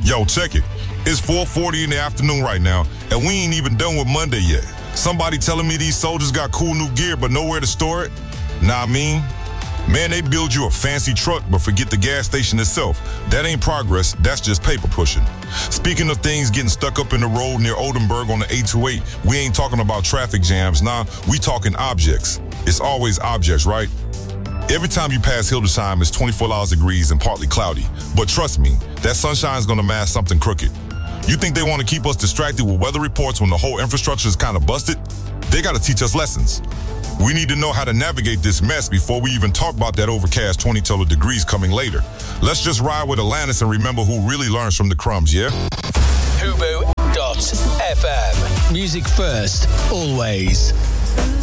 Yo, check it. It's 4:40 in the afternoon right now, and we ain't even done with Monday yet. Somebody telling me these soldiers got cool new gear but nowhere to store it? Nah, I mean, man, they build you a fancy truck but forget the gas station itself. That ain't progress, that's just paper pushing. Speaking of things getting stuck up in the road near Oldenburg on the 828, we ain't talking about traffic jams, nah, we talking objects. It's always objects, right? Every time you pass Hildesheim, it's 24 hours degrees and partly cloudy. But trust me, that sunshine's gonna mask something crooked. You think they want to keep us distracted with weather reports when the whole infrastructure is kind of busted? They gotta teach us lessons. We need to know how to navigate this mess before we even talk about that overcast 20 total degrees coming later. Let's just ride with Atlantis and remember who really learns from the crumbs, yeah? Fubo.FM. Music first, always.